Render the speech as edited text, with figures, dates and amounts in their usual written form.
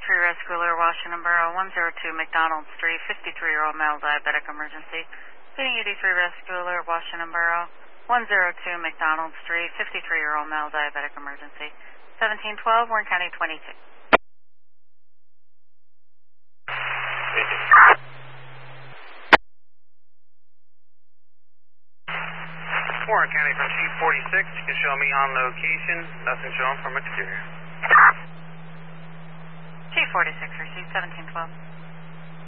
Rescuer, Washington Borough, 102 McDonald Street, 53-year-old male diabetic emergency. Feeding ED3 Rescuer, Washington Borough, 102 McDonald Street, 53-year-old male diabetic emergency. 1712, Warren County 22. Warren County from Chief 46, you can show me on location, nothing showing from exterior. Chief 46, receive 1712.